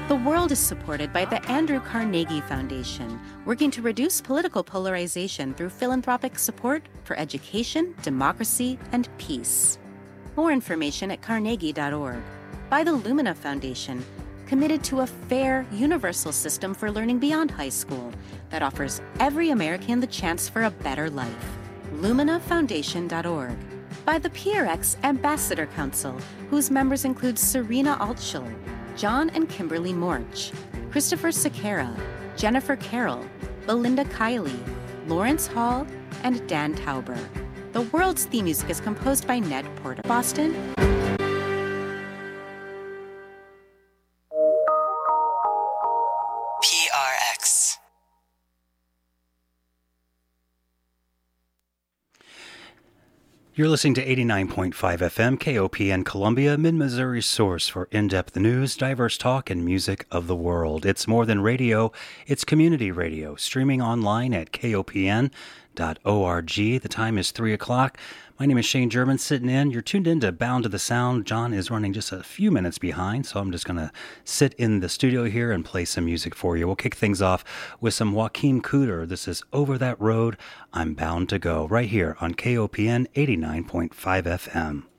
The World is supported by the Andrew Carnegie Foundation, working to reduce political polarization through philanthropic support for education, democracy, and peace. More information at carnegie.org. By the Lumina Foundation, committed to a fair, universal system for learning beyond high school that offers every American the chance for a better life. LuminaFoundation.org. By the PRX Ambassador Council, whose members include Serena Altschul, John and Kimberly Morch, Christopher Sequeira, Jennifer Carroll, Belinda Kiley, Lawrence Hall, and Dan Tauber. The World's theme music is composed by Ned Porter. Boston. PRX. You're listening to 89.5 FM KOPN Columbia, Mid-Missouri's source for in-depth news, diverse talk, and music of the world. It's more than radio, it's community radio, streaming online at kopn.org. The time is 3 o'clock. My name is Shane German, sitting in. You're tuned in to Bound to the Sound. John is running just a few minutes behind, so I'm just going to sit in the studio here and play some music for you. We'll kick things off with some Joaquin Cooder. This is Over That Road, I'm Bound to Go, right here on KOPN 89.5 FM.